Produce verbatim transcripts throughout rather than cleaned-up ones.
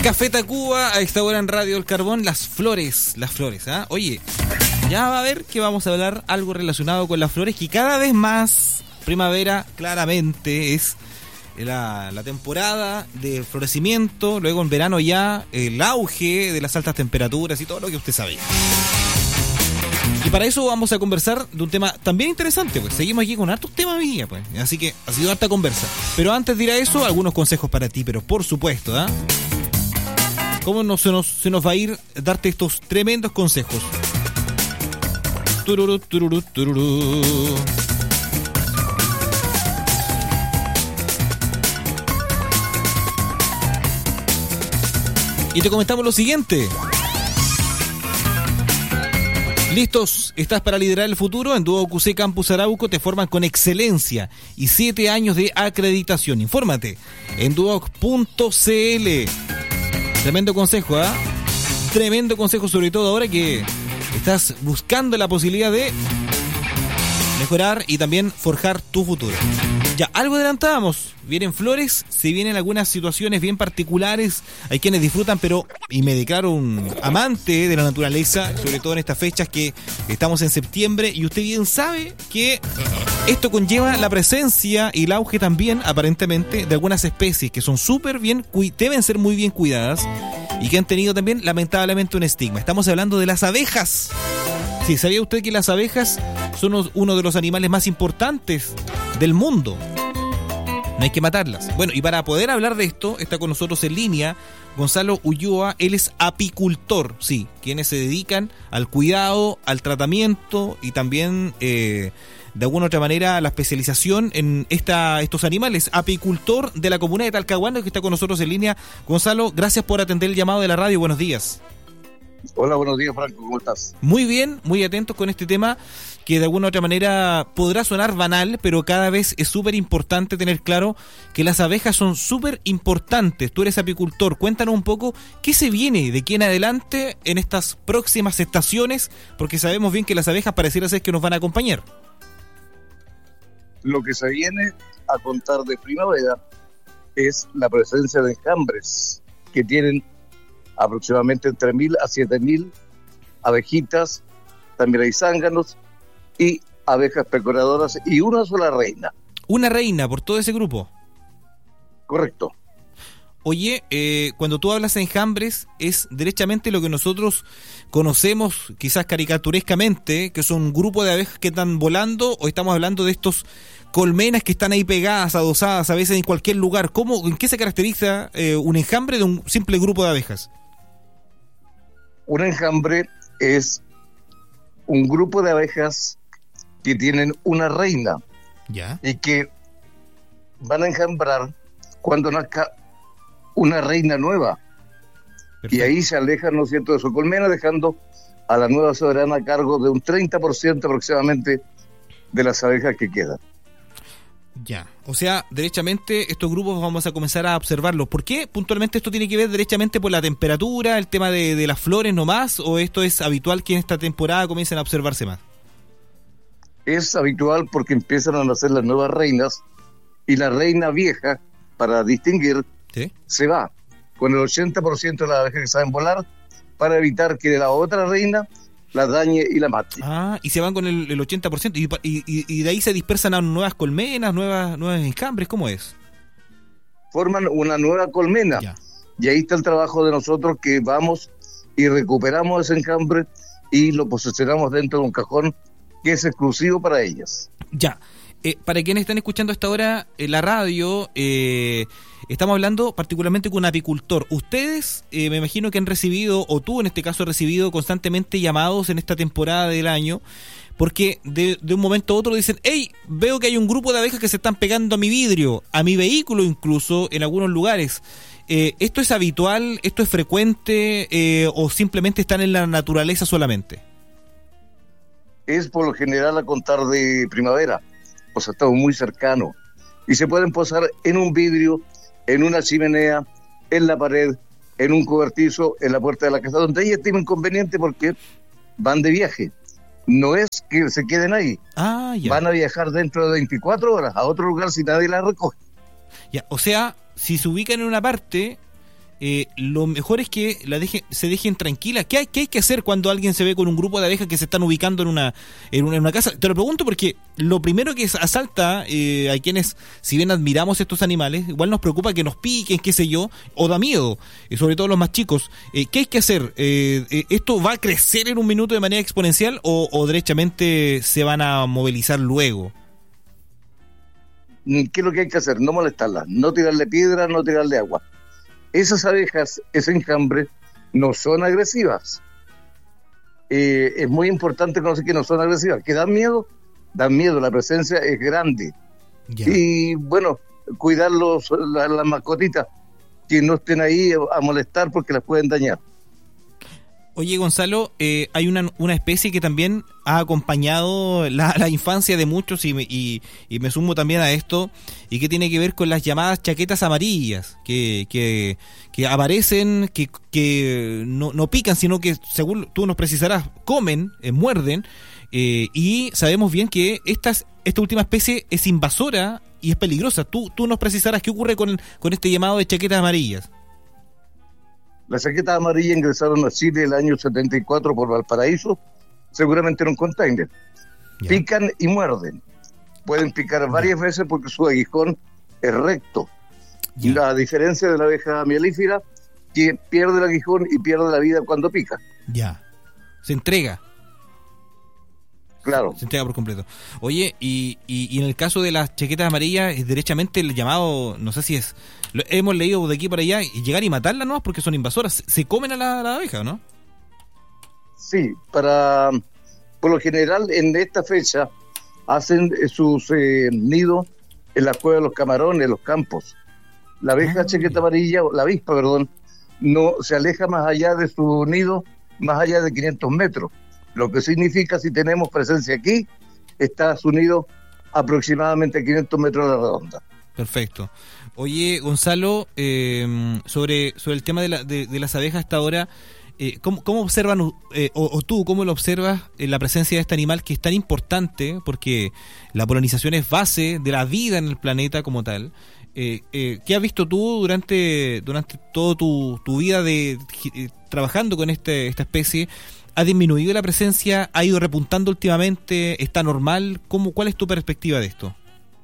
Café Tacuba, a esta hora en Radio El Carbón, las flores, las flores, ¿ah? ¿eh? Oye, ya va a ver que vamos a hablar algo relacionado con las flores, que cada vez más primavera claramente es la, la temporada de florecimiento, luego en verano ya el auge de las altas temperaturas y todo lo que usted sabe. Y para eso vamos a conversar de un tema también interesante, pues seguimos aquí con hartos temas hoy día, pues, así que ha sido harta conversa. Pero antes de ir a eso, algunos consejos para ti, pero por supuesto, ¿ah? ¿eh? ¿Cómo no se nos, se nos va a ir darte estos tremendos consejos? Tururú, tururú, tururú. Y te comentamos lo siguiente. ¿Listos? ¿Estás para liderar el futuro? En Duoc U C Campus Arauco te forman con excelencia y siete años de acreditación. Infórmate en duoc punto c l. Tremendo consejo, ¿ah? ¿eh? Tremendo consejo, sobre todo ahora que estás buscando la posibilidad de mejorar y también forjar tu futuro. Ya, algo adelantábamos. Vienen flores, se vienen algunas situaciones bien particulares. Hay quienes disfrutan, pero, y me declaro un amante de la naturaleza, sobre todo en estas fechas que estamos en septiembre, y usted bien sabe que esto conlleva la presencia y el auge también, aparentemente, de algunas especies que son súper bien, deben ser muy bien cuidadas y que han tenido también, lamentablemente, un estigma. Estamos hablando de las abejas. Sí, ¿sabía usted que las abejas son uno de los animales más importantes del mundo? No hay que matarlas. Bueno, y para poder hablar de esto, está con nosotros en línea Gonzalo Ulloa. Él es apicultor, sí, quienes se dedican al cuidado, al tratamiento y también, eh, de alguna u otra manera, a la especialización en esta, estos animales. Apicultor de la comuna de Talcahuano, que está con nosotros en línea. Gonzalo, gracias por atender el llamado de la radio. Buenos días. Hola, buenos días, Franco, ¿cómo estás? Muy bien, muy atentos con este tema que de alguna u otra manera podrá sonar banal, pero cada vez es súper importante tener claro que las abejas son súper importantes. Tú eres apicultor, cuéntanos un poco qué se viene de aquí en adelante en estas próximas estaciones, porque sabemos bien que las abejas pareciera ser que nos van a acompañar. Lo que se viene a contar de primavera es la presencia de enjambres que tienen aproximadamente entre mil a siete mil abejitas, también hay zánganos y abejas pecoradoras y una sola reina. Una reina por todo ese grupo. Correcto. Oye, eh, cuando tú hablas de enjambres, es derechamente lo que nosotros conocemos, quizás caricaturescamente, que son un grupo de abejas que están volando, o estamos hablando de estos colmenas que están ahí pegadas, adosadas, a veces en cualquier lugar. ¿Cómo, en qué se caracteriza eh, un enjambre de un simple grupo de abejas? Un enjambre es un grupo de abejas que tienen una reina. ¿Ya? Y que van a enjambrar cuando nazca una reina nueva. Perfecto. Y ahí se alejan, ¿no es cierto?, de su colmena, dejando a la nueva soberana a cargo de un treinta por ciento aproximadamente de las abejas que quedan. Ya, o sea, derechamente estos grupos vamos a comenzar a observarlos. ¿Por qué puntualmente esto tiene que ver derechamente por la temperatura, el tema de, de las flores nomás, o esto es habitual que en esta temporada comiencen a observarse más? Es habitual porque empiezan a nacer las nuevas reinas y la reina vieja, para distinguir, ¿sí?, se va con el ochenta por ciento de las abejas que saben volar para evitar que la otra reina la dañe y la mate. Ah, y se van con el, el ochenta por ciento y, y, y de ahí se dispersan a nuevas colmenas, nuevas, nuevas enjambres, ¿cómo es? Forman una nueva colmena. Ya. Y ahí está el trabajo de nosotros, que vamos y recuperamos ese enjambre y lo posicionamos dentro de un cajón que es exclusivo para ellas. Ya, eh, para quienes están escuchando hasta ahora en la radio, eh, estamos hablando particularmente con un apicultor. Ustedes, eh, me imagino que han recibido, o tú en este caso has recibido constantemente llamados en esta temporada del año, porque de, de un momento a otro dicen, hey, veo que hay un grupo de abejas que se están pegando a mi vidrio, a mi vehículo incluso, en algunos lugares. Eh, ¿Esto es habitual? ¿Esto es frecuente? Eh, ¿O simplemente están en la naturaleza solamente? Es por lo general a contar de primavera, o sea, estamos muy cercanos. Y se pueden posar en un vidrio, en una chimenea, en la pared, en un cobertizo, en la puerta de la casa, donde ellas tienen inconveniente porque van de viaje. No es que se queden ahí. Ah, ya. Van a viajar dentro de veinticuatro horas a otro lugar si nadie la recoge. Ya, o sea, si se ubican en una parte, eh, lo mejor es que la deje, se dejen tranquilas. ¿Qué hay, ¿Qué hay que hacer cuando alguien se ve con un grupo de abejas que se están ubicando en una, en una, en una casa? Te lo pregunto porque lo primero que asalta eh, a quienes, si bien admiramos estos animales, igual nos preocupa que nos piquen, qué sé yo, o da miedo, eh, sobre todo los más chicos. Eh, ¿Qué hay que hacer? Eh, eh, ¿Esto va a crecer en un minuto de manera exponencial o, o derechamente se van a movilizar luego? ¿Qué es lo que hay que hacer? No molestarlas, no tirarle piedra, no tirarle agua. Esas abejas, ese enjambre, no son agresivas. Eh, es muy importante conocer que no son agresivas. ¿Que dan miedo? Dan miedo, la presencia es grande. Yeah. Y bueno, cuidar los, la, las mascotitas, que no estén ahí a molestar porque las pueden dañar. Oye, Gonzalo, eh, hay una, una especie que también ha acompañado la, la infancia de muchos y me, y, y me sumo también a esto, y que tiene que ver con las llamadas chaquetas amarillas, que, que, que aparecen, que, que no, no pican, sino que, según tú nos precisarás, comen, eh, muerden, eh, y sabemos bien que estas, esta última especie es invasora y es peligrosa. Tú, tú nos precisarás qué ocurre con, con este llamado de chaquetas amarillas. Las chaquetas amarillas ingresaron a Chile el año setenta y cuatro por Valparaíso, seguramente en un container. Yeah. Pican y muerden. Pueden picar varias yeah. veces porque su aguijón es recto. Yeah. La diferencia de la abeja mielífera, que pierde el aguijón y pierde la vida cuando pica. Ya. Yeah. Se entrega. Claro. Se entrega por completo. Oye, y, y, y en el caso de las chaquetas amarillas, es derechamente el llamado, no sé si es, lo, hemos leído de aquí para allá, y llegar y matarlas, ¿no? Porque son invasoras. ¿Se comen a la, a la abeja, no? Sí, para, por lo general, en esta fecha, hacen sus eh, nidos en las cuevas de los camarones, en los campos. La abeja ah, chaqueta amarilla, la avispa, perdón, no se aleja más allá de su nido, más allá de quinientos metros. Lo que significa, si tenemos presencia aquí, está su nido aproximadamente a quinientos metros de la redonda. Perfecto. Oye, Gonzalo, eh, sobre, sobre el tema de, la, de, de las abejas hasta ahora, eh, ¿cómo, cómo observan, eh, o, o tú, cómo lo observas en la presencia de este animal que es tan importante, porque la polinización es base de la vida en el planeta como tal? Eh, eh, ¿Qué has visto tú durante, durante toda tu, tu vida de, de trabajando con este, esta especie? ¿Ha disminuido la presencia? ¿Ha ido repuntando últimamente? ¿Está normal? ¿Cómo, ¿Cuál es tu perspectiva de esto?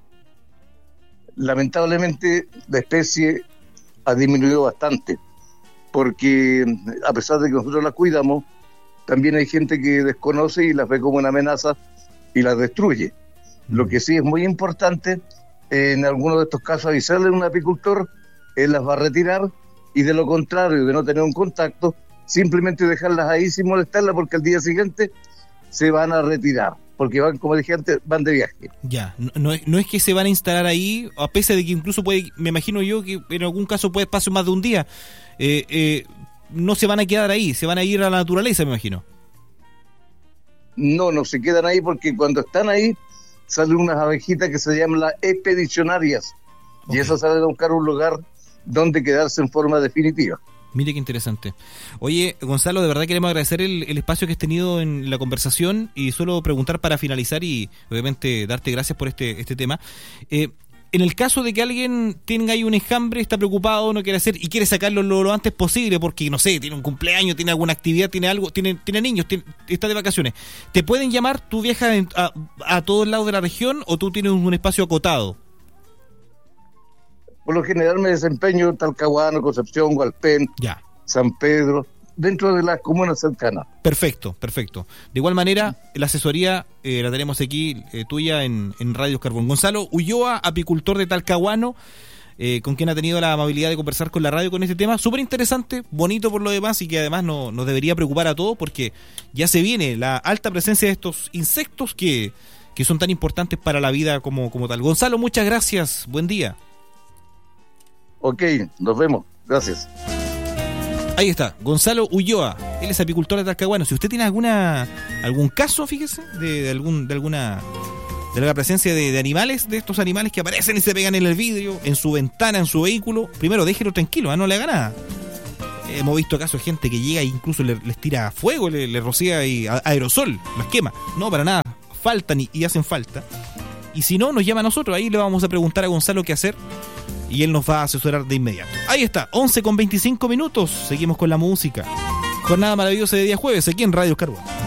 Lamentablemente la especie ha disminuido bastante, porque a pesar de que nosotros la cuidamos, también hay gente que desconoce y las ve como una amenaza y las destruye. Mm. Lo que sí es muy importante, en algunos de estos casos, avisarle a un apicultor, él las va a retirar, y de lo contrario, de no tener un contacto, simplemente dejarlas ahí sin molestarlas, porque al día siguiente se van a retirar, porque van, como dije antes, van de viaje. Ya, no, no, es, no es que se van a instalar ahí, a pesar de que incluso puede, me imagino yo que en algún caso puede pasar más de un día, eh, eh, no se van a quedar ahí, se van a ir a la naturaleza, me imagino. No, no se quedan ahí, porque cuando están ahí salen unas abejitas que se llaman las expedicionarias, okay. Y esas salen a buscar un lugar donde quedarse en forma definitiva. Mire qué interesante. Oye, Gonzalo, de verdad queremos agradecer el, el espacio que has tenido en la conversación, y solo preguntar para finalizar y obviamente darte gracias por este este tema. Eh, en el caso de que alguien tenga ahí un enjambre, está preocupado, no quiere hacer y quiere sacarlo lo, lo antes posible porque, no sé, tiene un cumpleaños, tiene alguna actividad, tiene algo, tiene, tiene niños, tiene, está de vacaciones, ¿te pueden llamar? ¿Tú viajas a, a todos lados de la región o tú tienes un espacio acotado? Por lo general me desempeño en Talcahuano, Concepción, Hualpén, ya. San Pedro, dentro de las comunas cercanas. Perfecto, perfecto. De igual manera, la asesoría eh, la tenemos aquí, eh, tuya, en, en Radio Carbón. Gonzalo Ulloa, apicultor de Talcahuano, eh, con quien ha tenido la amabilidad de conversar con la radio con este tema. Súper interesante, bonito por lo demás, y que además no, nos debería preocupar a todos, porque ya se viene la alta presencia de estos insectos que, que son tan importantes para la vida como, como tal. Gonzalo, muchas gracias. Buen día. Ok, nos vemos. Gracias. Ahí está, Gonzalo Ulloa. Él es apicultor de Talcahuano. Si usted tiene alguna algún caso, fíjese, de, de algún de alguna de la presencia de, de animales, de estos animales que aparecen y se pegan en el vidrio, en su ventana, en su vehículo, primero déjelo tranquilo, ¿eh? No le haga nada. Hemos visto casos de gente que llega e incluso le, les tira fuego, le, le rocía y a, aerosol, las quema. No, para nada, faltan y, y hacen falta. Y si no, nos llama a nosotros, ahí le vamos a preguntar a Gonzalo qué hacer. y él nos va a asesorar de inmediato. Ahí está, once con veinticinco minutos, seguimos con la música. Jornada maravillosa de día jueves aquí en Radio Oscar Bueno.